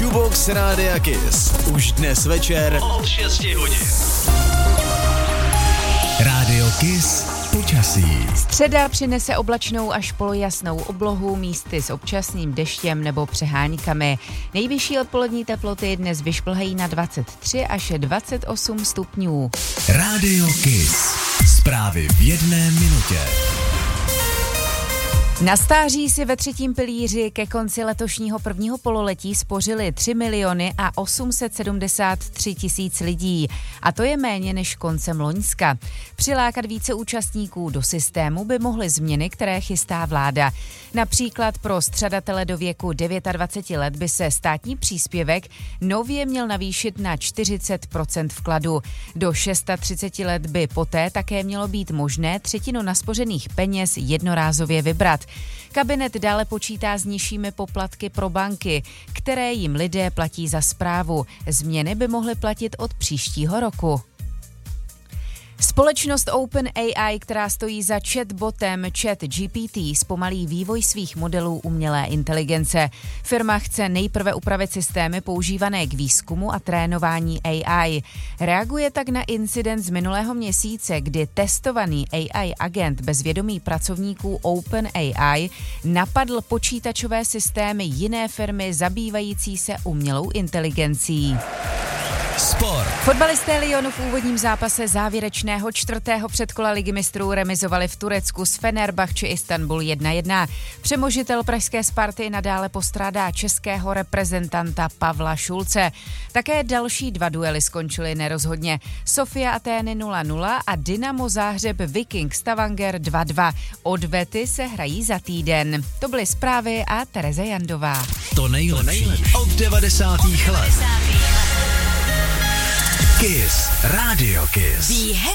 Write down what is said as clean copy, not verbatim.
Shoebox Rádia Kiss. Už dnes večer od 6 hodin. Rádio Kiss počasí. Středa přinese oblačnou až polojasnou oblohu, místy s občasným deštěm nebo přeháňkami. Nejvyšší odpolední teploty dnes vyšplhají na 23 až 28 stupňů. Rádio Kiss. Zprávy v jedné minutě. Na stáří si ve třetím pilíři ke konci letošního prvního pololetí spořili 3 miliony a 873 tisíc lidí. A to je méně než koncem loňska. Přilákat více účastníků do systému by mohly změny, které chystá vláda. Například pro střadatele do věku 29 let by se státní příspěvek nově měl navýšit na 40% vkladu. Do 36 let by poté také mělo být možné třetinu naspořených peněz jednorázově vybrat. Kabinet dále počítá s nižšími poplatky pro banky, které jim lidé platí za správu. Změny by mohly platit od příštího roku. Společnost OpenAI, která stojí za chatbotem ChatGPT, zpomalí vývoj svých modelů umělé inteligence. Firma chce nejprve upravit systémy používané k výzkumu a trénování AI. Reaguje tak na incident z minulého měsíce, kdy testovaný AI agent bez vědomí pracovníků OpenAI napadl počítačové systémy jiné firmy zabývající se umělou inteligencí. Sport. Fotbalisté Lyonu v úvodním zápase závěrečného 4. předkola Ligy mistrů remizovali v Turecku s Fenerbahçe Istanbul 1-1. Přemožitel pražské Sparty nadále postrádá českého reprezentanta Pavla Šulce. Také další dva duely skončily nerozhodně. Sofia Atény 0-0 a Dynamo Záhřeb Viking Stavanger 2-2. Odvety se hrají za týden. To byly zprávy a Tereza Jandová. To nejlepší od 90. let. Kiss. Radio Kiss.